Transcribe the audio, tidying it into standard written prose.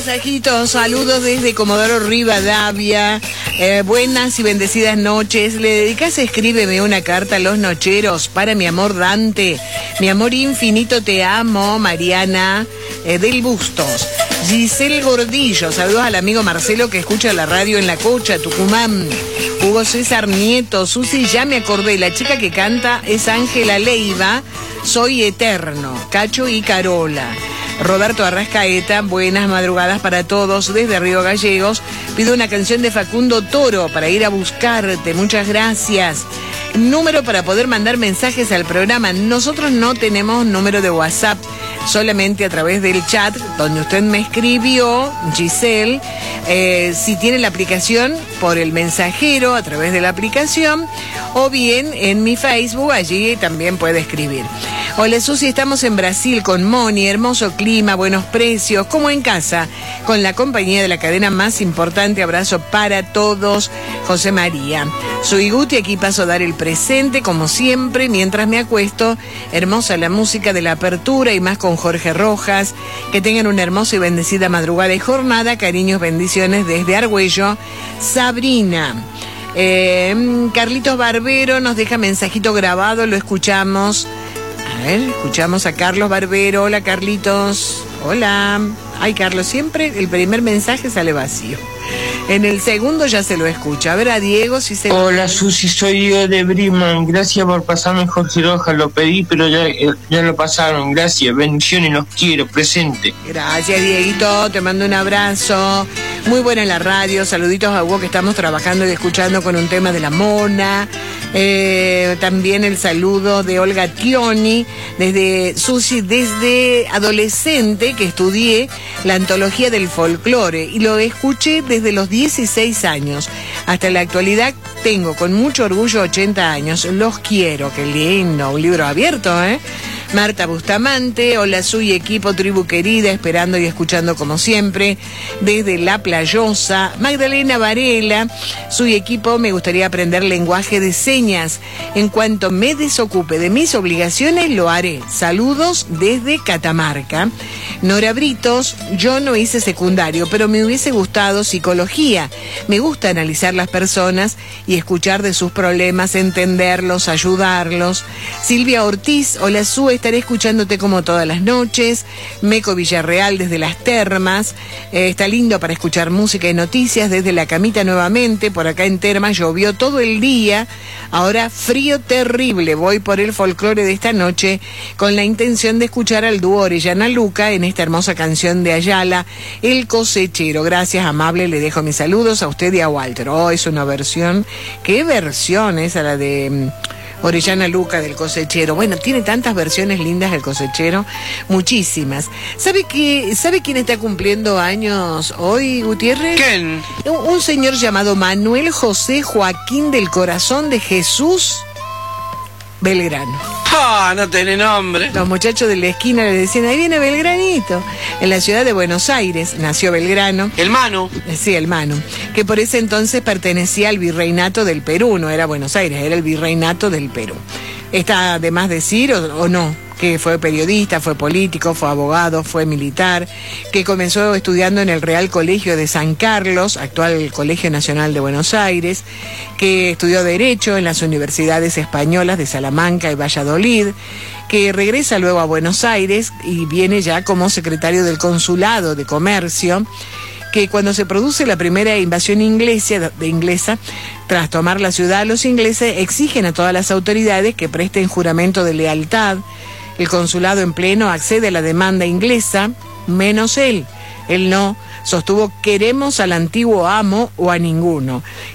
mensajitos, saludos desde Comodoro Rivadavia. Buenas y bendecidas noches. ¿Le dedicas escríbeme una carta a los nocheros para mi amor Dante? Mi amor infinito te amo, Mariana del Bustos. Giselle Gordillo, saludos al amigo Marcelo que escucha la radio en La Cocha, Tucumán. Hugo César Nieto, Susi, ya me acordé, la chica que canta es Ángela Leiva, Soy Eterno, Cacho y Carola. Roberto Arrascaeta, buenas madrugadas para todos desde Río Gallegos. Pido una canción de Facundo Toro para ir a buscarte, muchas gracias. Número para poder mandar mensajes al programa. Nosotros no tenemos número de WhatsApp, solamente a través del chat donde usted me escribió, Giselle. Si tiene la aplicación, por el mensajero a través de la aplicación, o bien en mi Facebook, allí también puede escribir. Hola Susi, estamos en Brasil con Moni, hermoso clima, buenos precios, como en casa, con la compañía de la cadena más importante. Abrazo para todos, José María. Soy Guti, aquí paso a dar el presente, como siempre, mientras me acuesto. Hermosa la música de la apertura y más con Jorge Rojas. Que tengan una hermosa y bendecida madrugada y jornada. Cariños, bendiciones desde Argüello. Sabrina. Carlitos Barbero nos deja mensajito grabado, lo escuchamos. A ver, escuchamos a Carlos Barbero. Hola, Carlitos. Hola. Ay, Carlos, siempre el primer mensaje sale vacío. En el segundo ya se lo escucha. A ver a Diego si se... Hola, Susi, soy Diego de Briman. Gracias por pasarme Jorge Rojas. Lo pedí, pero ya lo pasaron. Gracias, bendiciones, los quiero, presente. Gracias, Dieguito. Te mando un abrazo. Muy buena en la radio. Saluditos a Hugo, que estamos trabajando y escuchando con un tema de la mona. También el saludo de Olga Tioni, desde Susi, desde adolescente que estudié la antología del folclore y lo escuché desde los 16 años. Hasta la actualidad tengo con mucho orgullo 80 años. Los quiero, qué lindo, un libro abierto, ¿eh? Marta Bustamante, hola Suy, equipo, tribu querida, esperando y escuchando como siempre, desde La Playosa. Magdalena Varela, Suy, equipo, me gustaría aprender lenguaje de señas. En cuanto me desocupe de mis obligaciones, lo haré. Saludos desde Catamarca. Nora Britos, yo no hice secundario, pero me hubiese gustado psicología. Me gusta analizar las personas y escuchar de sus problemas, entenderlos, ayudarlos. Silvia Ortiz, hola Suy, estaré escuchándote como todas las noches. Meco Villarreal desde Las Termas. Está lindo para escuchar música y noticias desde la camita nuevamente. Por acá en Termas llovió todo el día. Ahora frío terrible. Voy por el folclore de esta noche con la intención de escuchar al dúo Orellana Luca en esta hermosa canción de Ayala, El Cosechero. Gracias, amable. Le dejo mis saludos a usted y a Walter. Oh, es una versión. ¿Qué versión es la de Orellana Luca del Cosechero? Bueno, tiene tantas versiones lindas del Cosechero, muchísimas. ¿Sabe quién está cumpliendo años hoy, Gutiérrez? ¿Quién? Un señor llamado Manuel José Joaquín del Corazón de Jesús Belgrano. ¡Ah, no tiene nombre! Los muchachos de la esquina le decían, ahí viene Belgranito. En la ciudad de Buenos Aires nació Belgrano. El Manu. Sí, el Manu. Que por ese entonces pertenecía al virreinato del Perú. No era Buenos Aires, era el virreinato del Perú. ¿Está de más decir o no? Que fue periodista, fue político, fue abogado, fue militar, que comenzó estudiando en el Real Colegio de San Carlos, actual Colegio Nacional de Buenos Aires, que estudió Derecho en las universidades españolas de Salamanca y Valladolid, que regresa luego a Buenos Aires y viene ya como secretario del Consulado de Comercio, que cuando se produce la primera invasión inglesa, tras tomar la ciudad, los ingleses exigen a todas las autoridades que presten juramento de lealtad. El consulado en pleno accede a la demanda inglesa, menos él. Él no, sostuvo, queremos al antiguo amo o a ninguno.